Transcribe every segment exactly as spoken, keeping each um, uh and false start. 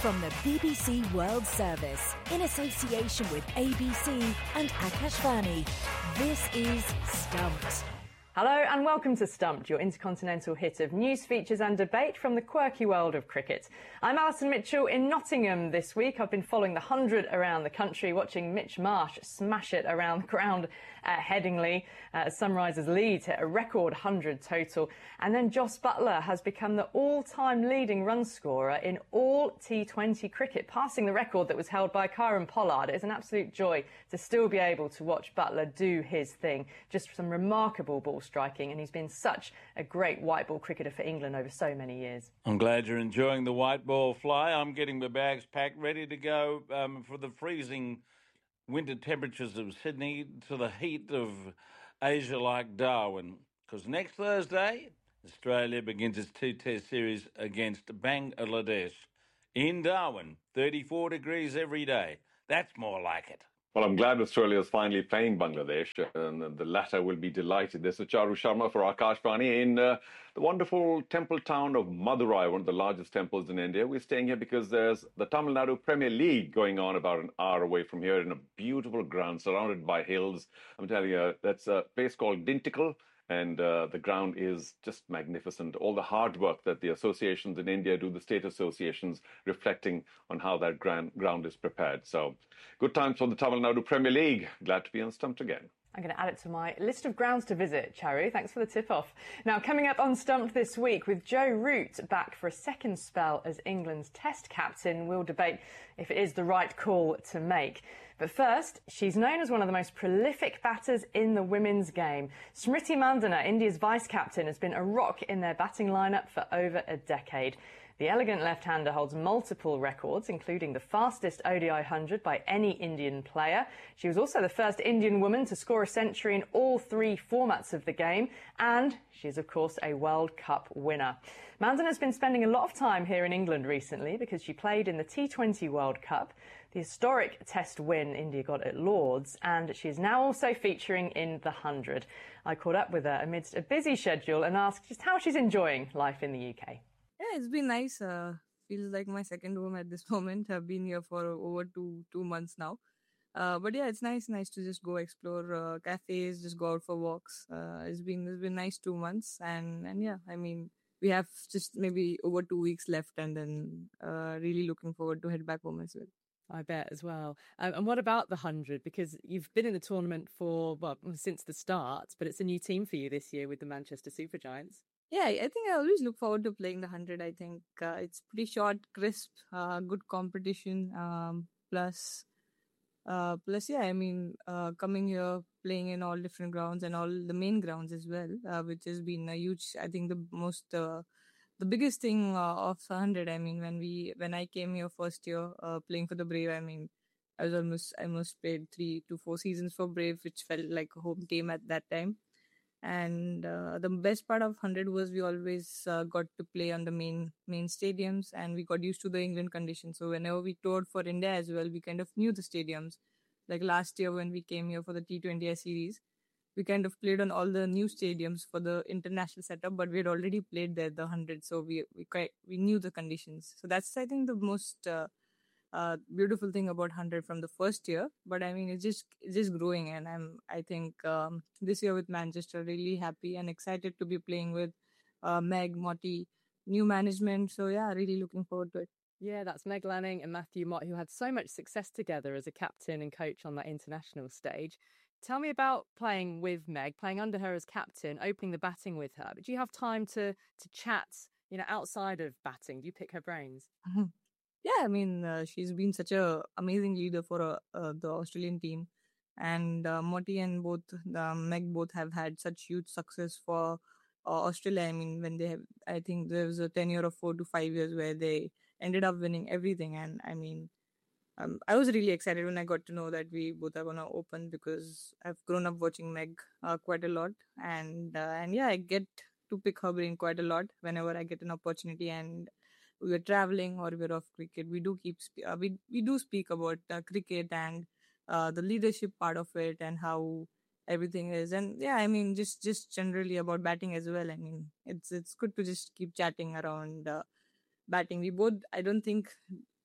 From the B B C World Service, in association with A B C and Akashvani, this is Stumped. Hello and welcome to Stumped, your intercontinental hit of news, features and debate from the quirky world of cricket. I'm Alison Mitchell in Nottingham this week. I've been following the hundred around the country, watching Mitch Marsh smash it around the ground at Headingley uh, as Sunrisers lead hit a record one hundred total. And then Jos Buttler has become the all-time leading run scorer in all T twenty cricket, passing the record that was held by Kieron Pollard. It's an absolute joy to still be able to watch Buttler do his thing. Just some remarkable ball striking, and he's been such a great white ball cricketer for England over so many years. I'm glad you're enjoying the white ball fly. I'm getting my bags packed, ready to go um, for the freezing winter temperatures of Sydney to the heat of Asia like Darwin. Because next Thursday, Australia begins its two-test series against Bangladesh in Darwin. thirty-four degrees every day. That's more like it. Well, I'm glad Australia is finally playing Bangladesh, and the latter will be delighted. This is Charu Sharma for Akashvani in uh, the wonderful temple town of Madurai, one of the largest temples in India. We're staying here because there's the Tamil Nadu Premier League going on about an hour away from here in a beautiful ground surrounded by hills. I'm telling you, that's a place called Dintikal. And uh, the ground is just magnificent. All the hard work that the associations in India do, the state associations, reflecting on how that grand, ground is prepared. So good times for the Tamil Nadu Premier League. Glad to be on Stumped again. I'm going to add it to my list of grounds to visit, Charu. Thanks for the tip-off. Now, coming up on Stumped this week, with Joe Root back for a second spell as England's Test captain, we'll debate if it is the right call to make. But first, she's known as one of the most prolific batters in the women's game. Smriti Mandhana, India's vice-captain, has been a rock in their batting lineup for over a decade. The elegant left-hander holds multiple records, including the fastest O D I one hundred by any Indian player. She was also the first Indian woman to score a century in all three formats of the game, and she is, of course, a World Cup winner. Mandhana has been spending a lot of time here in England recently because she played in the T twenty World Cup, the historic Test win India got at Lord's, and she is now also featuring in the one hundred. I caught up with her amidst a busy schedule and asked just how she's enjoying life in the U K. Yeah, it's been nice. Uh, feels like my second home at this moment. I've been here for over two two months now. Uh, but yeah, it's nice, nice to just go explore uh, cafes, just go out for walks. Uh, it's been it's been nice two months, and and yeah, I mean we have just maybe over two weeks left, and then uh, really looking forward to head back home as well. I bet as well. Um, and what about the one hundred? Because you've been in the tournament for, well, since the start, but it's a new team for you this year with the Manchester Supergiants. Yeah, I think I always look forward to playing the one hundred. I think uh, it's pretty short, crisp, uh, good competition. Um, plus, uh, plus, yeah, I mean, uh, coming here, playing in all different grounds and all the main grounds as well, uh, which has been a huge, I think the most, uh, the biggest thing uh, of one hundred. I mean, when we, when I came here first year, uh, playing for the Brave, I mean, I was almost, I almost played three to four seasons for Brave, which felt like a home team at that time. And uh, the best part of one hundred was we always uh, got to play on the main main stadiums, and we got used to the England conditions. So whenever we toured for India as well, we kind of knew the stadiums. Like last year when we came here for the T twenty series, we kind of played on all the new stadiums for the international setup, but we had already played there the one hundred, so we we quite, we knew the conditions. So that's, I think, the most uh, uh, beautiful thing about one hundred from the first year. But I mean, it's just it's just growing, and I'm I think um, this year with Manchester, really happy and excited to be playing with uh, Meg, Motti, new management. So yeah, really looking forward to it. Yeah, that's Meg Lanning and Matthew Mott, who had so much success together as a captain and coach on that international stage. Tell me about playing with Meg, playing under her as captain, opening the batting with her. But do you have time to to chat, you know, outside of batting? Do you pick her brains? Yeah, I mean, uh, she's been such a amazing leader for uh, uh, the Australian team, and uh, Motti and both uh, Meg both have had such huge success for uh, Australia. I mean, when they have, I think there was a tenure of four to five years where they ended up winning everything, and I mean, um, I was really excited when I got to know that we both are gonna open, because I've grown up watching Meg uh, quite a lot, and uh, and yeah, I get to pick her brain quite a lot whenever I get an opportunity. And we were traveling or we're off cricket, we do keep sp- uh, we we do speak about uh, cricket and uh, the leadership part of it and how everything is. And yeah, I mean, just just generally about batting as well. I mean, it's it's good to just keep chatting around uh, batting. We both, I don't think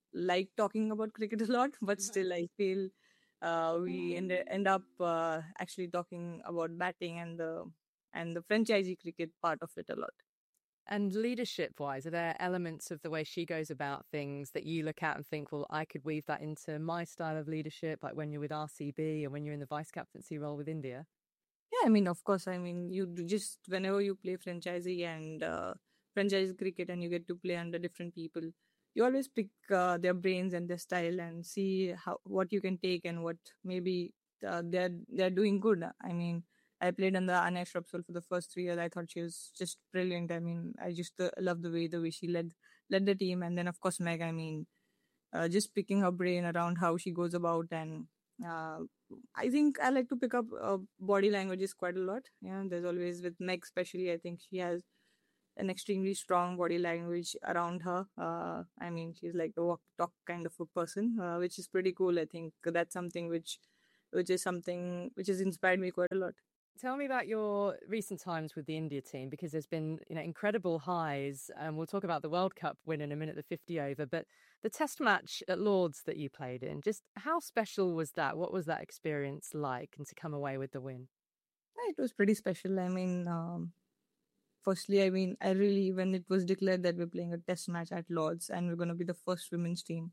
like talking about cricket a lot, but still I feel uh, we end, end up uh, actually talking about batting and the and the franchisee cricket part of it a lot. And leadership-wise, are there elements of the way she goes about things that you look at and think, well, I could weave that into my style of leadership, like when you're with R C B or when you're in the vice-captaincy role with India? Yeah, I mean, of course, I mean, you do just, whenever you play franchisee and uh, franchise cricket and you get to play under different people, you always pick uh, their brains and their style and see how what you can take and what maybe uh, they're they're doing good. I mean, I played under Anya Shrubsole for the first three years. I thought she was just brilliant. I mean, I just uh, love the way the way she led led the team. And then, of course, Meg. I mean, uh, just picking her brain around how she goes about, and uh, I think I like to pick up uh, body languages quite a lot. Yeah, there's always with Meg, especially. I think she has an extremely strong body language around her. Uh, I mean, she's like the walk talk kind of a person, uh, which is pretty cool. I think that's something which, which is something which has inspired me quite a lot. Tell me about your recent times with the India team, because there's been, you know, incredible highs, and we'll talk about the World Cup win in a minute, the fifty over, but the test match at Lord's that you played in, just how special was that? What was that experience like, and to come away with the win? It was pretty special. I mean, um, firstly, I mean, I really, when it was declared that we're playing a test match at Lord's and we're going to be the first women's team,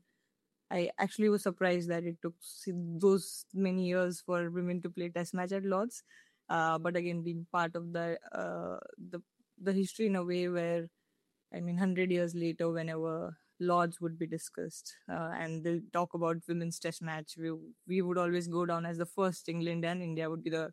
I actually was surprised that it took those many years for women to play test match at Lord's. Uh, but again, being part of the uh, the the history in a way where, I mean, one hundred years later, whenever Lord's would be discussed uh, and they'll talk about women's test match, we we would always go down as the first. England and India would be the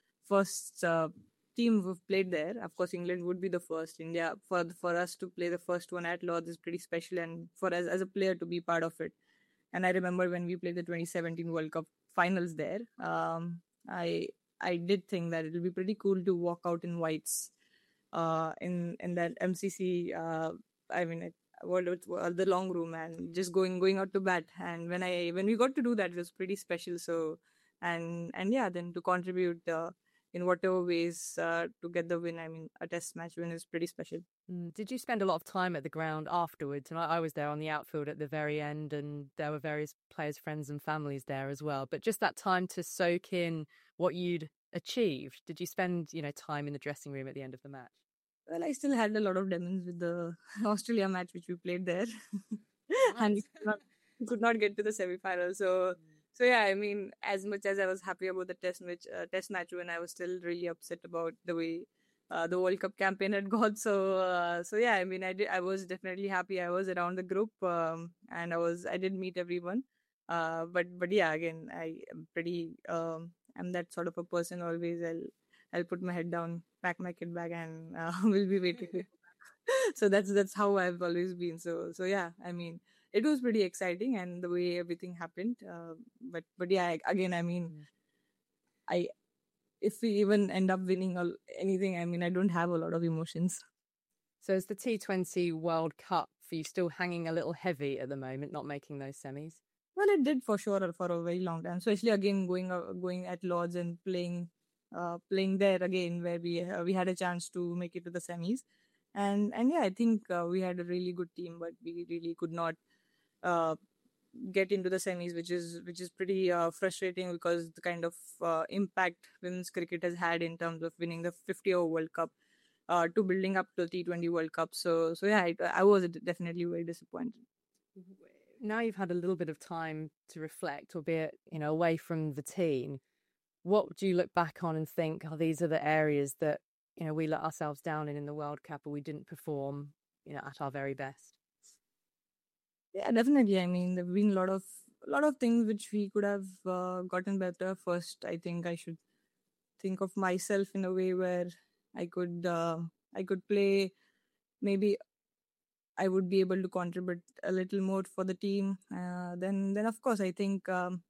first uh, team who've played there. Of course, England would be the first. India, for for us to play the first one at Lord's is pretty special, and for us as a player to be part of it. And I remember when we played the twenty seventeen World Cup finals there, um, I I did think that it'll be pretty cool to walk out in whites uh, in in that M C C. Uh, I mean, it, what uh, the long room, and just going going out to bat. And when I when we got to do that, it was pretty special. So and and yeah, then to contribute uh, in whatever ways uh, to get the win. I mean, a test match win is pretty special. Mm. Did you spend a lot of time at the ground afterwards? And I, I was there on the outfield at the very end, and there were various players' friends and families there as well. But just that time to soak in what you'd achieved. Did you spend, you know, time in the dressing room at the end of the match? Well, I still had a lot of demons with the Australia match, which we played there. And we could, not, we could not get to the semi-final. So, so yeah, I mean, as much as I was happy about the test match, uh, test match win, I was still really upset about the way uh, the World Cup campaign had gone. So, uh, so yeah, I mean, I did, I was definitely happy. I was around the group, um, and I was, I did meet everyone. Uh, but, but yeah, again, I am pretty, um, I'm that sort of a person. Always, I'll, I'll put my head down, pack my kit bag, and uh, we'll be waiting. So that's that's how I've always been. So, so yeah, I mean, it was pretty exciting, and the way everything happened. Uh, but, but yeah, again, I mean, yeah. I, if we even end up winning or anything, I mean, I don't have a lot of emotions. So is the T twenty World Cup for you still hanging a little heavy at the moment, not making those semis? Well, it did for sure for a very long time. Especially again going uh, going at Lord's and playing uh, playing there again, where we uh, we had a chance to make it to the semis, and and yeah, I think uh, we had a really good team, but we really could not uh, get into the semis, which is which is pretty uh, frustrating, because the kind of uh, impact women's cricket has had in terms of winning the fifty over World Cup uh, to building up to the T twenty World Cup. So so yeah, I, I was definitely very disappointed. Now you've had a little bit of time to reflect, albeit, you know, away from the team. What do you look back on and think, oh, these are the areas that, you know, we let ourselves down in in the World Cup, or we didn't perform, you know, at our very best? Yeah, definitely. I mean, there've been a lot of a lot of things which we could have uh, gotten better. First, I think I should think of myself in a way where I could uh, I could play maybe. I would be able to contribute a little more for the team. Uh, then, then of course, I think um,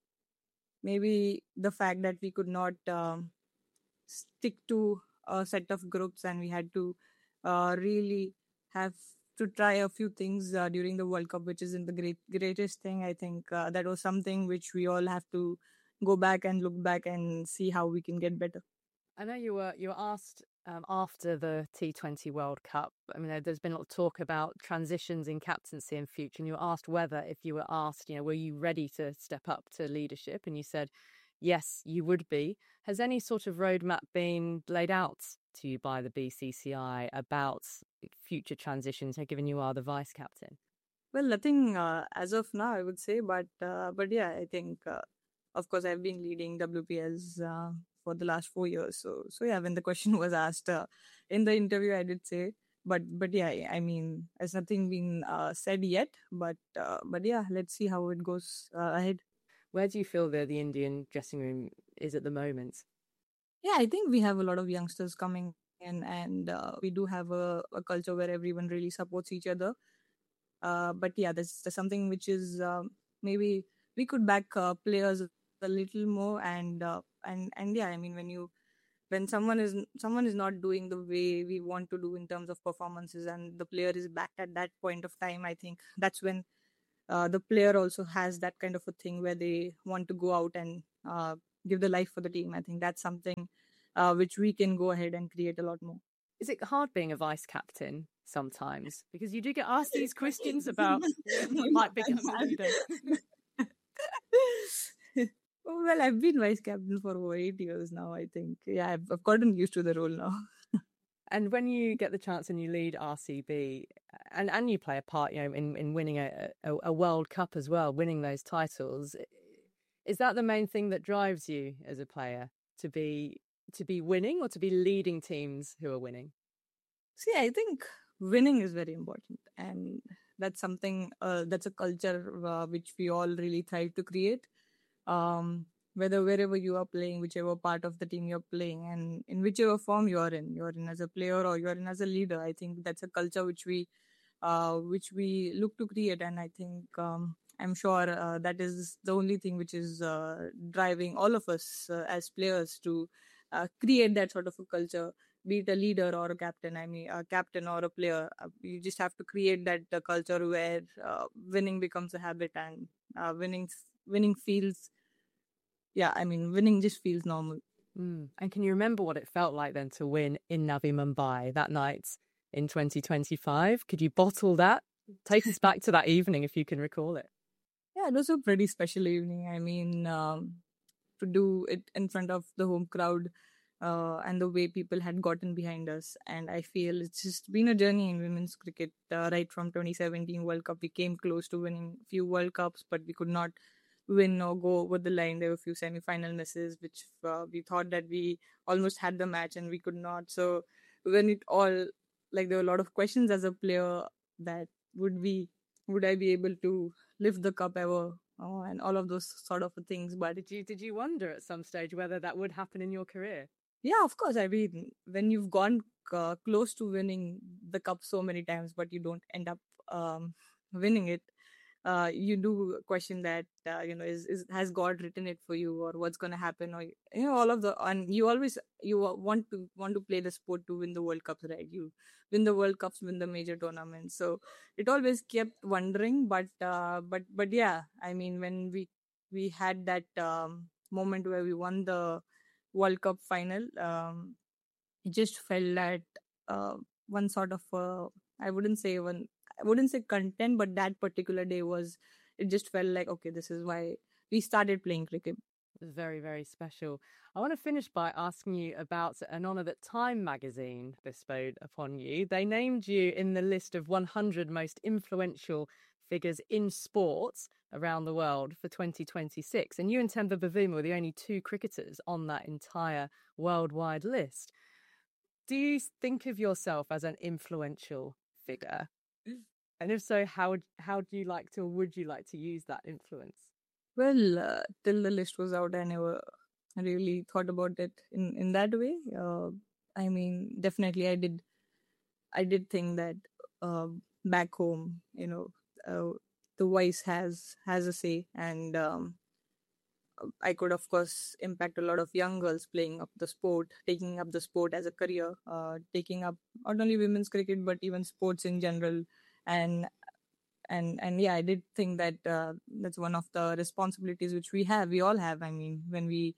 maybe the fact that we could not um, stick to a set of groups, and we had to uh, really have to try a few things uh, during the World Cup, which isn't the great greatest thing. I think uh, that was something which we all have to go back and look back and see how we can get better. I know you were you were asked um, after the T twenty World Cup. I mean, there, there's been a lot of talk about transitions in captaincy in future, and you were asked whether, if you were asked, you know, were you ready to step up to leadership? And you said, yes, you would be. Has any sort of roadmap been laid out to you by the B C C I about future transitions, given you are the vice captain? Well, nothing uh, as of now, I would say, but uh, but yeah, I think, uh, of course, I've been leading W P Ls uh, for the last four years. So so yeah, when the question was asked uh, in the interview, I did say, but but yeah, I mean, there's nothing been uh, said yet, but uh, but yeah, let's see how it goes uh, ahead. Where do you feel that the Indian dressing room is at the moment? Yeah, I think we have a lot of youngsters coming in, and uh, we do have a, a culture where everyone really supports each other. Uh, but yeah, there's, there's something which is um, maybe we could back uh, players a little more, and uh, and and yeah, I mean, when you when someone is someone is not doing the way we want to do in terms of performances, and the player is backed at that point of time, I think that's when uh, the player also has that kind of a thing where they want to go out and uh, give the life for the team. I think that's something uh, which we can go ahead and create a lot more. Is it hard being a vice captain sometimes? Because you do get asked these questions about what might become a leader. Well, I've been vice captain for over eight years now, I think. Yeah, I've, I've gotten used to the role now. And when you get the chance and you lead R C B, and, and you play a part, you know, in, in winning a, a, a World Cup as well, winning those titles, is that the main thing that drives you as a player, to be to be winning or to be leading teams who are winning? See, I think winning is very important, and that's something uh, that's a culture uh, which we all really try to create. Um, whether wherever you are playing, whichever part of the team you're playing, and in whichever form you're in, you're in as a player or you're in as a leader. I think that's a culture which we, uh, which we look to create, and I think um, I'm sure uh, that is the only thing which is uh, driving all of us uh, as players to uh, create that sort of a culture. Be it a leader or a captain, I mean, a captain or a player, uh, you just have to create that uh, culture where uh, winning becomes a habit, and uh, winning winning feels. Yeah, I mean, winning just feels normal. Mm. And can you remember what it felt like then to win in Navi Mumbai that night in twenty twenty-five? Could you bottle that? Take us back to that evening if you can recall it. Yeah, it was a pretty special evening. I mean, um, to do it in front of the home crowd uh, and the way people had gotten behind us. And I feel it's just been a journey in women's cricket uh, right from twenty seventeen World Cup. We came close to winning a few World Cups, but we could not win or go over the line. There were a few semi-final misses, which uh, we thought that we almost had the match and we could not. So when it all, like, there were a lot of questions as a player that would we, would I be able to lift the cup ever? Oh, and all of those sort of things. But did you did you wonder at some stage whether that would happen in your career? Yeah, of course. I mean, when you've gone uh, close to winning the cup so many times, but you don't end up um, winning it, Uh, you do question that, uh, you know, is, is has God written it for you, or what's going to happen, or, you know, all of the, and you always, you want to want to play the sport to win the World Cups, right? You win the World Cups, win the major tournaments. So it always kept wondering, but, uh, but, but yeah, I mean, when we, we had that um, moment where we won the World Cup final, um, it just felt that uh, one sort of, uh, I wouldn't say one, I wouldn't say content, but that particular day was, it just felt like, okay, this is why we started playing cricket. It was very, very special. I want to finish by asking you about an honour that Time magazine bestowed upon you. They named you in the list of one hundred most influential figures in sports around the world for twenty twenty-six. And you and Temba Bavuma were the only two cricketers on that entire worldwide list. Do you think of yourself as an influential figure? And if so, how how do you like to, or would you like to use that influence? Well, uh, till the list was out, I never really thought about it in, in that way. Uh, I mean, definitely I did, I did think that uh, back home, you know, uh, the voice has, has a say, and um, I could, of course, impact a lot of young girls playing up the sport, taking up the sport as a career, uh, taking up not only women's cricket, but even sports in general. And and and yeah, I did think that uh, that's one of the responsibilities which we have, we all have. I mean, when we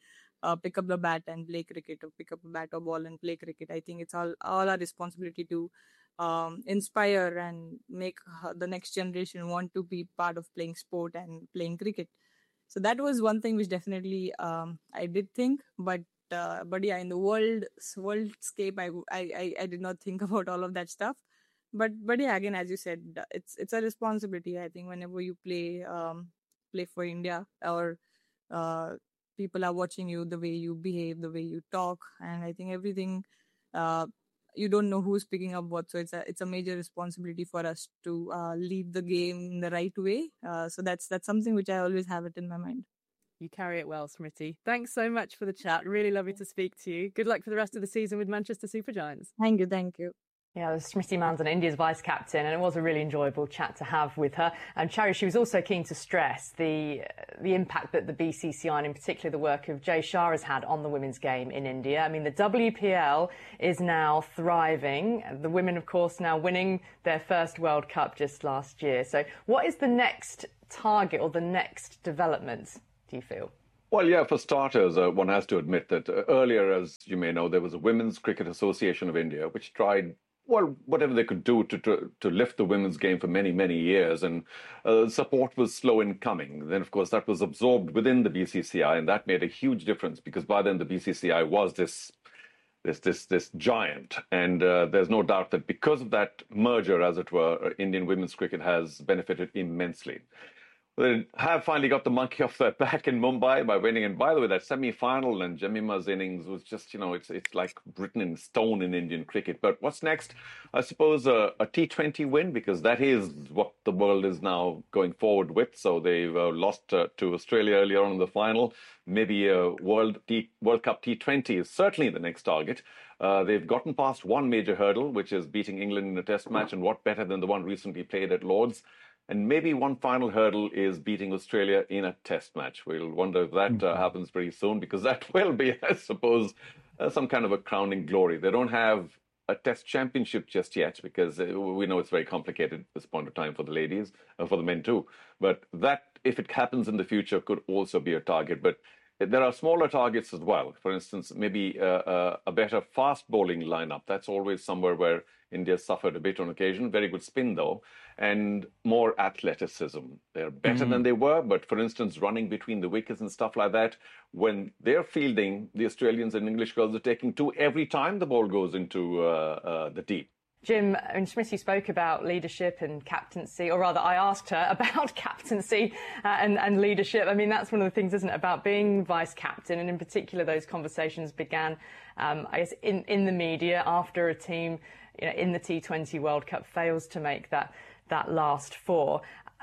uh, pick up the bat and play cricket, or pick up a bat or ball and play cricket. I think it's all all our responsibility to um, inspire and make uh, the next generation want to be part of playing sport and playing cricket. So that was one thing which definitely um, I did think, but uh, but yeah, in the world worldscape, I, I I I did not think about all of that stuff. But but yeah, again, as you said, it's it's a responsibility. I think whenever you play um, play for India, or uh, people are watching you, the way you behave, the way you talk, and I think everything. Uh, you don't know who's picking up what, so it's a it's a major responsibility for us to uh, lead the game in the right way. Uh, so that's that's something which I always have it in my mind. You carry it well, Smriti. Thanks so much for the chat. Really lovely to speak to you. Good luck for the rest of the season with Manchester Supergiants. Thank you, thank you. Yeah, it was Smriti Mandhana, India's vice-captain, and it was a really enjoyable chat to have with her. And Charu, she was also keen to stress the the impact that the B C C I, and in particular the work of Jay Shah, has had on the women's game in India. I mean, the W P L is now thriving. The women, of course, now winning their first World Cup just last year. So what is the next target or the next development, do you feel? Well, yeah, for starters, uh, one has to admit that uh, earlier, as you may know, there was a Women's Cricket Association of India, which tried well, whatever they could do to, to to lift the women's game for many, many years, and uh, support was slow in coming. Then, of course, that was absorbed within the B C C I, and that made a huge difference, because by then the B C C I was this this this this giant, and uh, there's no doubt that because of that merger, as it were, Indian women's cricket has benefited immensely. They have finally got the monkey off their back in Mumbai by winning. And by the way, that semi-final and Jemima's innings was just, you know, it's it's like written in stone in Indian cricket. But what's next? I suppose a, a T twenty win, because that is what the world is now going forward with. So they've uh, lost uh, to Australia earlier on in the final. Maybe a World T, World Cup T twenty is certainly the next target. Uh, they've gotten past one major hurdle, which is beating England in a test match. And what better than the one recently played at Lord's? And maybe one final hurdle is beating Australia in a test match. We'll wonder if that uh, happens pretty soon, because that will be, I suppose, uh, some kind of a crowning glory. They don't have a test championship just yet, because uh, we know it's very complicated at this point of time for the ladies, uh, for the men too. But that, if it happens in the future, could also be a target. But there are smaller targets as well. For instance, maybe uh, uh, a better fast bowling lineup. That's always somewhere where India suffered a bit on occasion. Very good spin, though, and more athleticism. They're better mm. than they were, but for instance, running between the wickets and stuff like that, when they're fielding, the Australians and English girls are taking two every time the ball goes into uh, uh, the deep. Jim, and Smriti spoke about leadership and captaincy, or rather I asked her about captaincy uh, and, and leadership. I mean, that's one of the things, isn't it, about being vice-captain, and in particular those conversations began, um, I guess, in, in the media after a team, you know, in the T twenty World Cup fails to make that, that last four.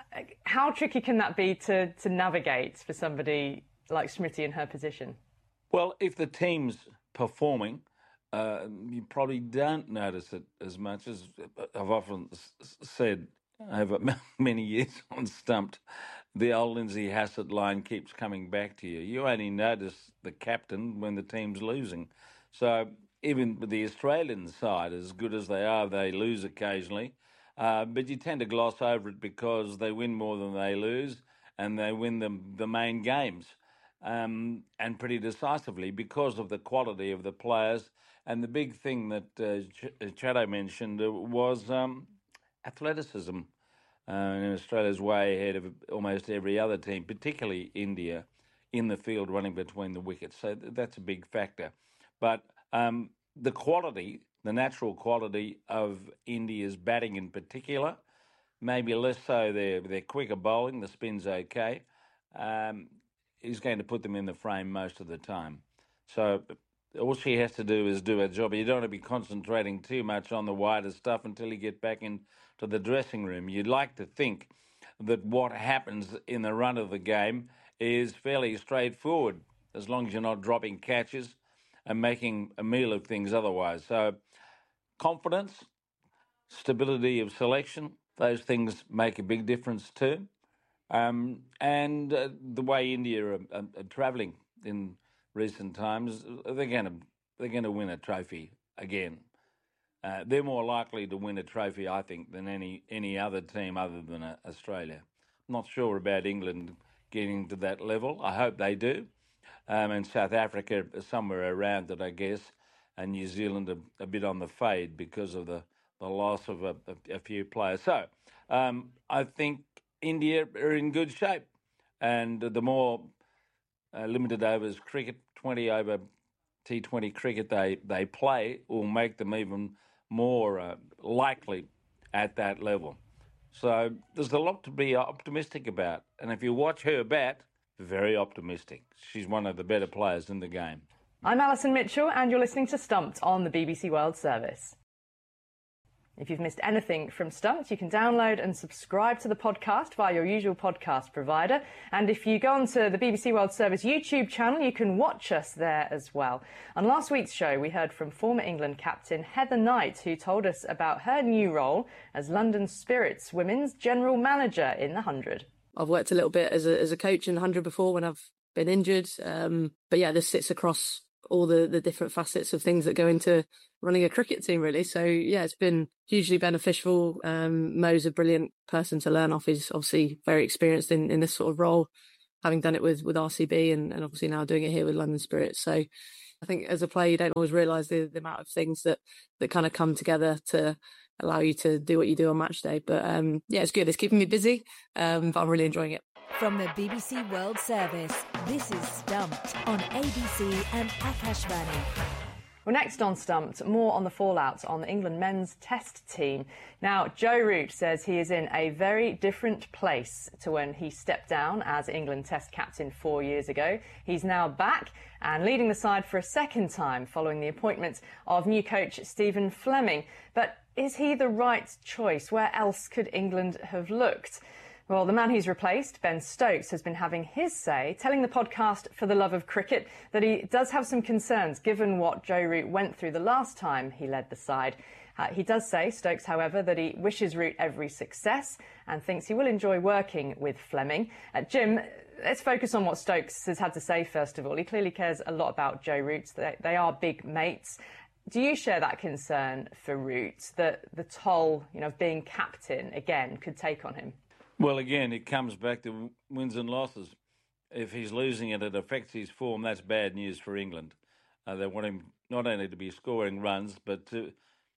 How tricky can that be to, to navigate for somebody like Smriti in her position? Well, if the team's performing, Uh, you probably don't notice it as much. As I've often s- said over many years on Stumped, the old Lindsay Hassett line keeps coming back to you. You only notice the captain when the team's losing. So even with the Australian side, as good as they are, they lose occasionally. Uh, but you tend to gloss over it because they win more than they lose, and they win the, the main games, um, and pretty decisively because of the quality of the players. And the big thing that uh, Ch- Chado mentioned was um, athleticism. Uh, and Australia's way ahead of almost every other team, particularly India, in the field running between the wickets. So th- that's a big factor. But um, the quality, the natural quality of India's batting in particular, maybe less so their, their quicker bowling, the spin's okay, um, is going to put them in the frame most of the time. So all she has to do is do her job. You don't want to be concentrating too much on the wider stuff until you get back into the dressing room. You'd like to think that what happens in the run of the game is fairly straightforward, as long as you're not dropping catches and making a meal of things otherwise. So confidence, stability of selection, those things make a big difference too. Um, and uh, the way India are, are, are travelling in recent times, they're going to they're going to win a trophy again. Uh, they're more likely to win a trophy, I think, than any any other team other than uh, Australia. I'm not sure about England getting to that level. I hope they do, um, and South Africa somewhere around it, I guess, and New Zealand a, a bit on the fade because of the, the loss of a, a, a few players. So um, I think India are in good shape, and the more uh, limited overs cricket, twenty over T twenty cricket they, they play will make them even more uh, likely at that level. So there's a lot to be optimistic about. And if you watch her bat, very optimistic. She's one of the better players in the game. I'm Alison Mitchell, and you're listening to Stumped on the B B C World Service. If you've missed anything from Stumped, you can download and subscribe to the podcast via your usual podcast provider. And if you go onto the B B C World Service YouTube channel, you can watch us there as well. On last week's show, we heard from former England captain Heather Knight, who told us about her new role as London Spirit's Women's General Manager in the one hundred. I've worked a little bit as a, as a coach in the one hundred before when I've been injured. Um, but yeah, this sits across all the, the different facets of things that go into running a cricket team, really. So yeah, it's been hugely beneficial. Um, Mo's a brilliant person to learn off. He's obviously very experienced in, in this sort of role, having done it with, with R C B and, and obviously now doing it here with London Spirit. So I think as a player, you don't always realise the, the amount of things that, that kind of come together to allow you to do what you do on match day. But um, yeah, it's good. It's keeping me busy, um, but I'm really enjoying it. From the B B C World Service, this is Stumped on A B C and Akashvani. Well, next on Stumped, more on the fallout on the England men's test team. Now, Joe Root says he is in a very different place to when he stepped down as England test captain four years ago. He's now back and leading the side for a second time following the appointment of new coach Stephen Fleming. But is he the right choice? Where else could England have looked? Well, the man he's replaced, Ben Stokes, has been having his say, telling the podcast For the Love of Cricket that he does have some concerns given what Joe Root went through the last time he led the side. Uh, he does say, Stokes, however, that he wishes Root every success and thinks he will enjoy working with Fleming. Uh, Jim, let's focus on what Stokes has had to say first of all. He clearly cares a lot about Joe Root. They, they are big mates. Do you share that concern for Root, that the toll, you know, of being captain again could take on him? Well, again, it comes back to wins and losses. If he's losing it, it affects his form. That's bad news for England. Uh, they want him not only to be scoring runs, but to,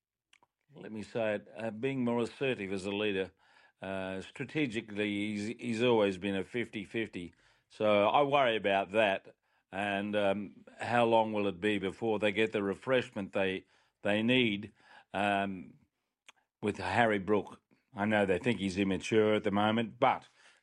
let me say it, uh, being more assertive as a leader. Uh, strategically, he's, he's always been a fifty-fifty. So I worry about that. And um, how long will it be before they get the refreshment they they need um, with Harry Brook? I know they think he's immature at the moment, but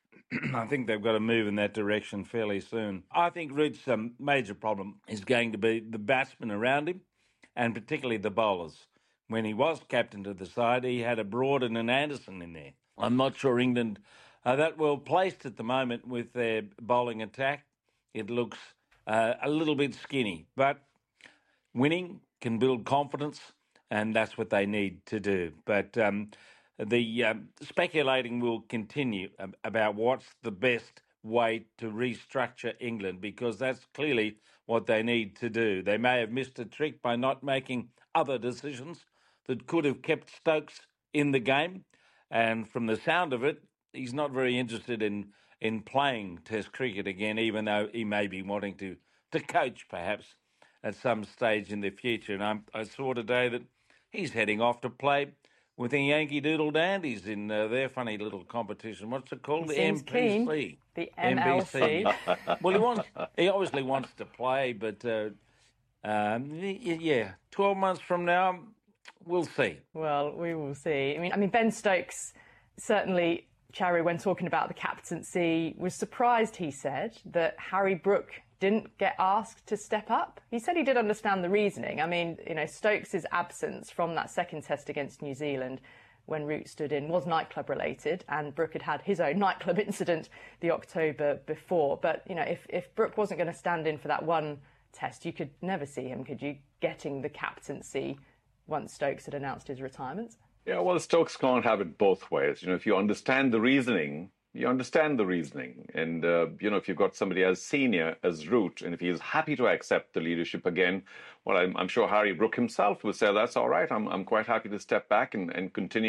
I think they've got to move in that direction fairly soon. I think Root's um, major problem is going to be the batsmen around him, and particularly the bowlers. When he was captain of the side, he had a Broad and an Anderson in there. I'm not sure England are that well placed at the moment with their bowling attack. It looks uh, a little bit skinny, but winning can build confidence, and that's what they need to do. But um, the um, speculating will continue about what's the best way to restructure England, because that's clearly what they need to do. They may have missed a trick by not making other decisions that could have kept Stokes in the game. And from the sound of it, he's not very interested in, in playing Test cricket again, even though he may be wanting to, to coach perhaps at some stage in the future. And I'm, I saw today that he's heading off to play with the Yankee Doodle Dandies in uh, their funny little competition. What's it called? He the M P C. Keen. The M L C. M P C. Well, he wants. He obviously wants to play, but uh, um, yeah, twelve months from now, we'll see. Well, we will see. I mean, I mean, Ben Stokes certainly, Charu, when talking about the captaincy, was surprised. He said that Harry Brook didn't get asked to step up. He said he did understand the reasoning. I mean, you know, Stokes' absence from that second test against New Zealand when Root stood in was nightclub related, and Brook had had his own nightclub incident the October before. But, you know, if, if Brook wasn't going to stand in for that one test, you could never see him, could you, getting the captaincy once Stokes had announced his retirement? Yeah, well, Stokes can't have it both ways. You know, if you understand the reasoning, you understand the reasoning. And, uh, you know, if you've got somebody as senior as Root, and if he is happy to accept the leadership again, well, I'm, I'm sure Harry Brook himself will say, that's all right. I'm, I'm quite happy to step back and, and continue with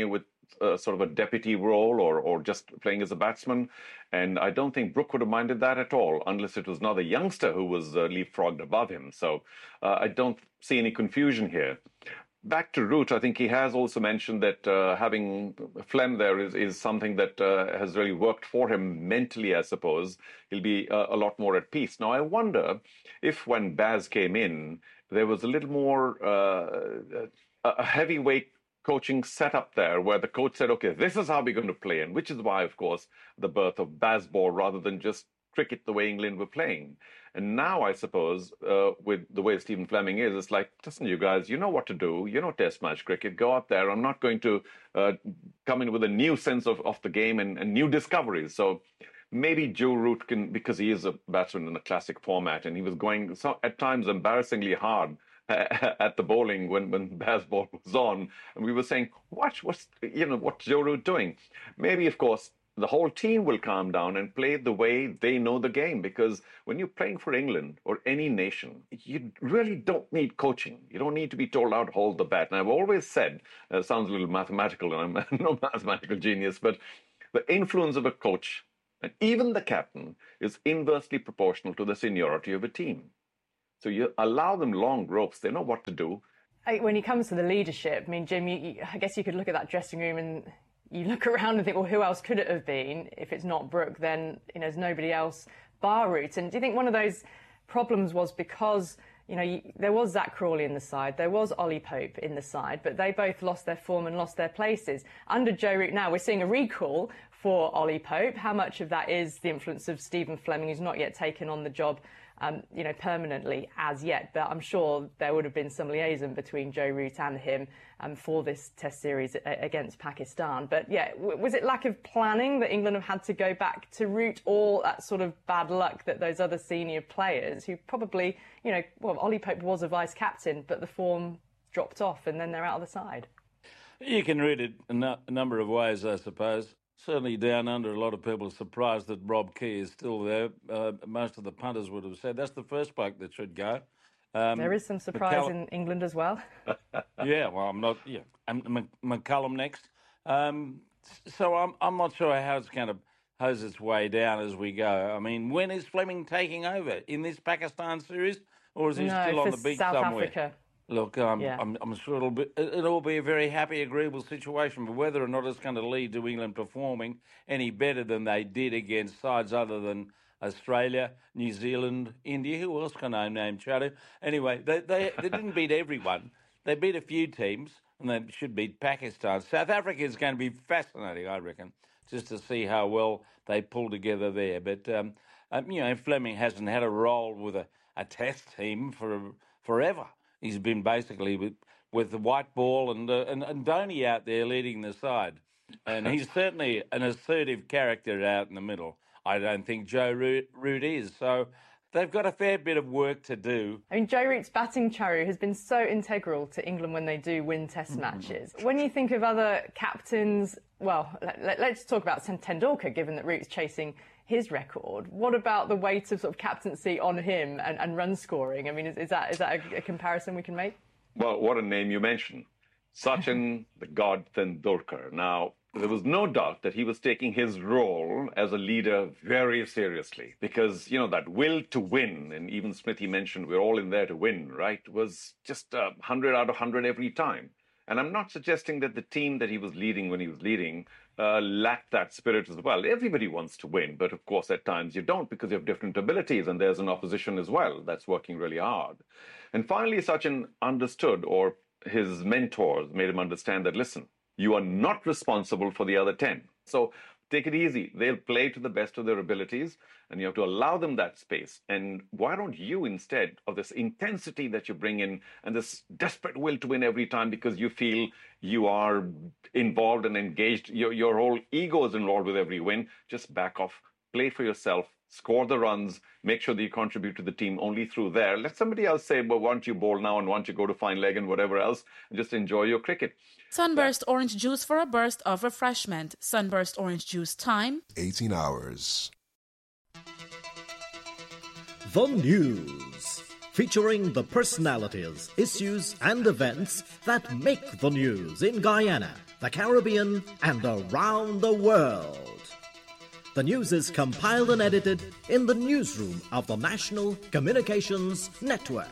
uh, sort of a deputy role or, or just playing as a batsman. And I don't think Brook would have minded that at all, unless it was another youngster who was uh, leapfrogged above him. So uh, I don't see any confusion here. Back to Root, I think he has also mentioned that uh, having Flem there is, is something that uh, has really worked for him mentally, I suppose. He'll be uh, a lot more at peace. Now, I wonder if when Baz came in, there was a little more uh, a heavyweight coaching setup there where the coach said, okay, this is how we're going to play. And which is why, of course, the birth of Bazball rather than just cricket the way England were playing. And now, I suppose, uh, with the way Stephen Fleming is, it's like, listen, you guys, you know what to do. You know test match cricket. Go out there. I'm not going to uh, come in with a new sense of, of the game and, and new discoveries. So maybe Joe Root can, because he is a batsman in a classic format, and he was going so, at times embarrassingly hard at the bowling when, when Bazball was on. And we were saying, watch, what's, you know, what's Joe Root doing? Maybe, of course, the whole team will calm down and play the way they know the game. Because when you're playing for England or any nation, you really don't need coaching. You don't need to be told how to hold the bat. And I've always said, uh, it sounds a little mathematical, and I'm no mathematical genius, but the influence of a coach, and even the captain, is inversely proportional to the seniority of a team. So you allow them long ropes. They know what to do. When it comes to the leadership, I mean, Jim, you, you, I guess you could look at that dressing room and you look around and think, well, who else could it have been? If it's not Brook, then, you know, there's nobody else bar Root. And do you think one of those problems was because, you know, you, there was Zach Crawley in the side, there was Ollie Pope in the side, but they both lost their form and lost their places. Under Joe Root now, we're seeing a recall for Ollie Pope. How much of that is the influence of Stephen Fleming, who's not yet taken on the job Um, you know, permanently as yet, but I'm sure there would have been some liaison between Joe Root and him um, for this Test series against Pakistan. But yeah, w- was it lack of planning that England have had to go back to Root, or that sort of bad luck that those other senior players who probably, you know, well, Ollie Pope was a vice captain, but the form dropped off and then they're out of the side? You can read it a, no- a number of ways, I suppose. Certainly down under, a lot of people are surprised that Rob Key is still there. Uh, most of the punters would have said that's the first bloke that should go. Um, there is some surprise McCallum... in England as well. yeah, well, I'm not... Yeah, M- McCullum next. Um, so I'm I'm not sure how it's going to hose its way down as we go. I mean, when is Fleming taking over? In this Pakistan series? Or is he no, still on for the beach South somewhere? Africa. Look, um, yeah. I'm, I'm sure it'll be it'll be a very happy, agreeable situation. But whether or not it's going to lead to England performing any better than they did against sides other than Australia, New Zealand, India, who else can I name, Charu? Anyway, they, they they didn't beat everyone. They beat a few teams, and they should beat Pakistan. South Africa is going to be fascinating, I reckon, just to see how well they pull together there. But um, um, you know, Fleming hasn't had a role with a, a Test team for forever. He's been basically with, with the white ball and, uh, and and Dhoni out there leading the side. And he's certainly an assertive character out in the middle. I don't think Joe Root, Root is. So they've got a fair bit of work to do. I mean, Joe Root's batting, Charu, has been so integral to England when they do win Test mm-hmm. matches. When you think of other captains, well, let, let's talk about Tendulkar, given that Root's chasing his record. What about the weight of sort of captaincy on him and, and run scoring? I mean, is, is that is that a, a comparison we can make? Well, what a name you mentioned. Sachin, the god Tendulkar. Now, there was no doubt that he was taking his role as a leader very seriously because, you know, that will to win, and even Smithy mentioned we're all in there to win, right, was just uh, one hundred out of one hundred every time. And I'm not suggesting that the team that he was leading when he was leading uh, lacked that spirit as well. Everybody wants to win, but of course at times you don't because you have different abilities and there's an opposition as well that's working really hard. And finally, Sachin understood, or his mentors made him understand that, listen, you are not responsible for the other ten. So take it easy. They'll play to the best of their abilities, and you have to allow them that space. And why don't you, instead of this intensity that you bring in and this desperate will to win every time because you feel you are involved and engaged, your, your whole ego is involved with every win, just back off, play for yourself, score the runs, make sure that you contribute to the team only through there. Let somebody else say, well, why don't you bowl now and why don't you go to fine leg and whatever else, and just enjoy your cricket. Sunburst yeah. orange juice for a burst of refreshment. Sunburst orange juice time. eighteen hours. The News. Featuring the personalities, issues and events that make the news in Guyana. the Caribbean, and around the world. The news is compiled and edited in the newsroom of the National Communications Network.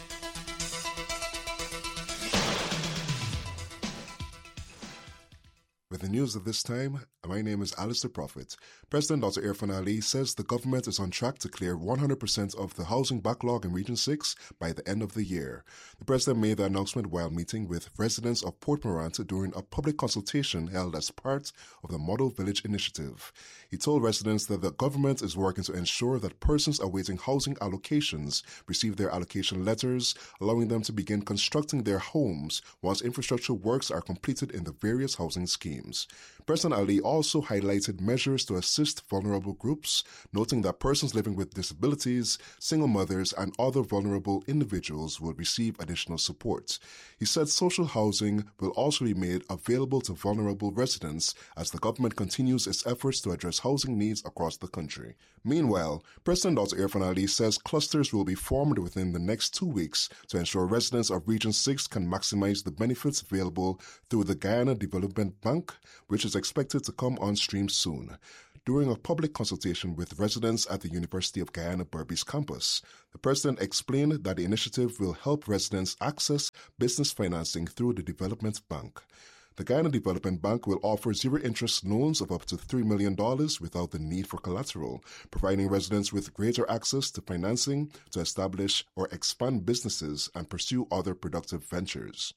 With the news at this time, my name is Alistair Prophet. President Doctor Irfaan Ali says the government is on track to clear one hundred percent of the housing backlog in Region six by the end of the year. The president made the announcement while meeting with residents of Port Morant during a public consultation held as part of the Model Village Initiative. He told residents that the government is working to ensure that persons awaiting housing allocations receive their allocation letters, allowing them to begin constructing their homes once infrastructure works are completed in the various housing schemes. President Ali also highlighted measures to assist vulnerable groups, noting that persons living with disabilities, single mothers, and other vulnerable individuals will receive additional support. He said social housing will also be made available to vulnerable residents as the government continues its efforts to address housing needs across the country. Meanwhile, President Doctor Irfaan Ali says clusters will be formed within the next two weeks to ensure residents of Region six can maximize the benefits available through the Guyana Development Bank, which is expected to come on stream soon. During a public consultation with residents at the University of Guyana Berbice campus, the president explained that the initiative will help residents access business financing through the Development Bank. The Guyana Development Bank will offer zero-interest loans of up to three million dollars without the need for collateral, providing residents with greater access to financing to establish or expand businesses and pursue other productive ventures.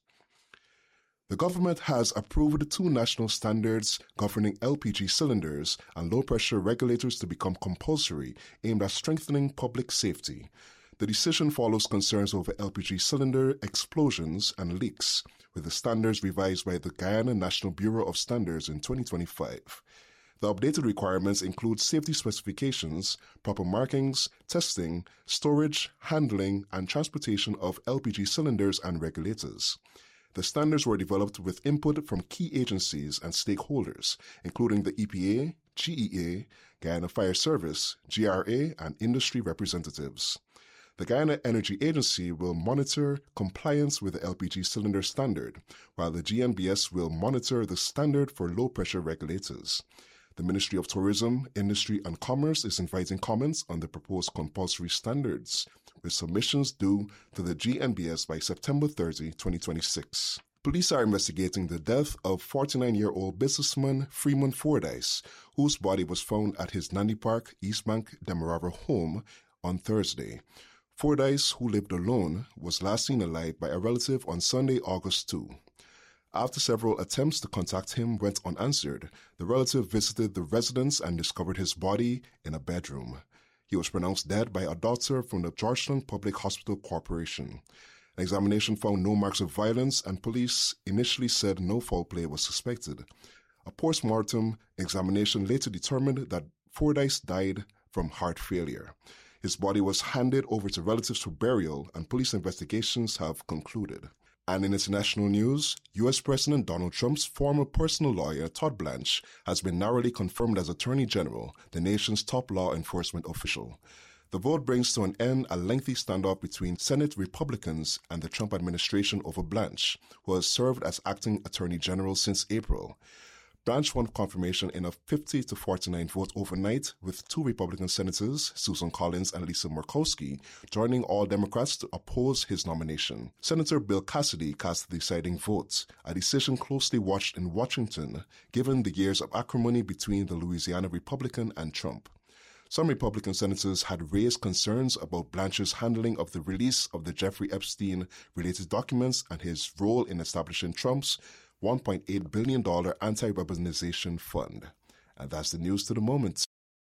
The government has approved two national standards governing L P G cylinders and low-pressure regulators to become compulsory, aimed at strengthening public safety. The decision follows concerns over L P G cylinder explosions and leaks, with the standards revised by the Guyana National Bureau of Standards in twenty twenty-five. The updated requirements include safety specifications, proper markings, testing, storage, handling, and transportation of L P G cylinders and regulators. The standards were developed with input from key agencies and stakeholders, including the E P A, G E A, Guyana Fire Service, G R A, and industry representatives. The Guyana Energy Agency will monitor compliance with the L P G cylinder standard, while the G N B S will monitor the standard for low-pressure regulators. The Ministry of Tourism, Industry and Commerce is inviting comments on the proposed compulsory standards, with submissions due to the G N B S by September thirtieth, twenty twenty-six. Police are investigating the death of forty-nine-year-old businessman Freeman Fordyce, whose body was found at his Nandi Park, East Bank, Demerara home on Thursday. Fordyce, who lived alone, was last seen alive by a relative on Sunday, August second. After several attempts to contact him went unanswered, the relative visited the residence and discovered his body in a bedroom. He was pronounced dead by a doctor from the Georgetown Public Hospital Corporation. An examination found no marks of violence, and police initially said no foul play was suspected. A post-mortem examination later determined that Fordyce died from heart failure. His body was handed over to relatives for burial, and police investigations have concluded. And in international news, U S President Donald Trump's former personal lawyer, Todd Blanche, has been narrowly confirmed as Attorney General, the nation's top law enforcement official. The vote brings to an end a lengthy standoff between Senate Republicans and the Trump administration over Blanche, who has served as acting Attorney General since April. Blanche won confirmation in a fifty to forty-nine vote overnight, with two Republican senators, Susan Collins and Lisa Murkowski, joining all Democrats to oppose his nomination. Senator Bill Cassidy cast the deciding vote, a decision closely watched in Washington, given the years of acrimony between the Louisiana Republican and Trump. Some Republican senators had raised concerns about Blanche's handling of the release of the Jeffrey Epstein-related documents and his role in establishing Trump's one point eight billion dollars anti-weaponization fund. And that's the news to the moment.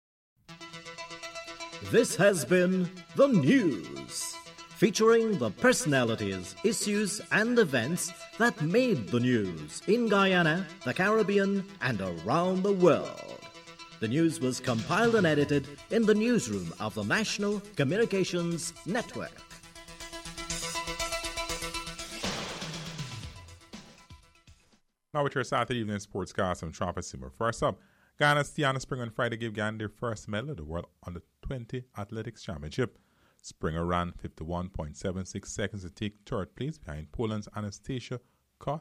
This has been The News, featuring the personalities, issues, and events that made the news in Guyana, the Caribbean, and around the world. The news was compiled and edited in the newsroom of the National Communications Network. Now with your Saturday evening sportscast, I'm Trapper Simmer. First up, Ghana's Tiana Springer on Friday gave Ghana their first medal at the World Under twenty Athletics Championship. Springer ran fifty-one point seven six seconds to take third place behind Poland's Anastasia Kos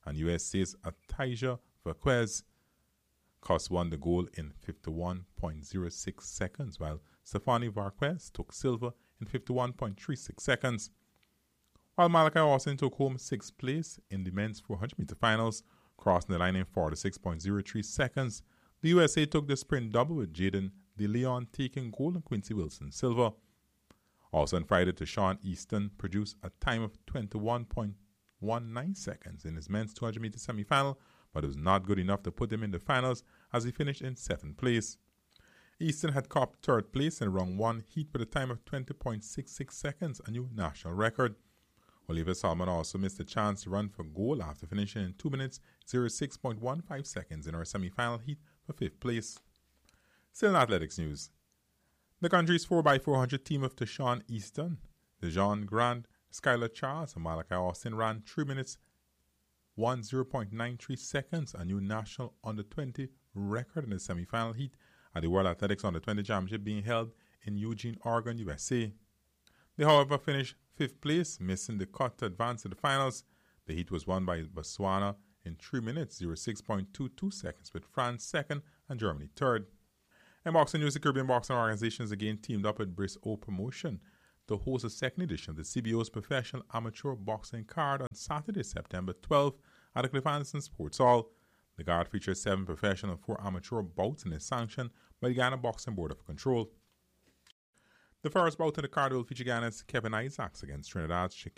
and U S A's Ataija Vasquez. Cos won the goal in fifty-one point zero six seconds, while Stefani Varquez took silver in fifty-one point three six seconds. While Malachi Austin took home sixth place in the men's four hundred meter finals, crossing the line in forty-six point zero three seconds, the U S A took the sprint double with Jaden De Leon taking gold and Quincy Wilson silver. Also on Friday, Tashawn Easton produced a time of twenty-one point one nine seconds in his men's two hundred meter semifinal, but it was not good enough to put him in the finals as he finished in seventh place. Easton had copped third place in round one heat with a time of twenty point six six seconds, a new national record. Olivia Salmon also missed a chance to run for gold after finishing in two minutes oh six point one five seconds in her semi-final heat for fifth place. Still in athletics news. The country's four by four hundred team of Tashawn Easton, Dejon Grant, Skylar Charles, and Malachi Austin ran three minutes ten point nine three seconds, a new national under twenty record in the semi-final heat at the World Athletics under twenty Championship being held in Eugene, Oregon, U S A. They, however, finished fifth place, missing the cut to advance to the finals. The heat was won by Botswana in three minutes oh six point two two seconds, with France second and Germany third. In boxing news, the Caribbean Boxing Organization has again teamed up with Briss O Promotion to host a second edition of the C B O's Professional Amateur Boxing Card on Saturday, September twelfth at the Cliff Anderson Sports Hall. The card features seven professional and four amateur bouts and is sanctioned by the Ghana Boxing Board of Control. The first bout in the card will feature Ghana's Kevin Isaacs against Trinidad's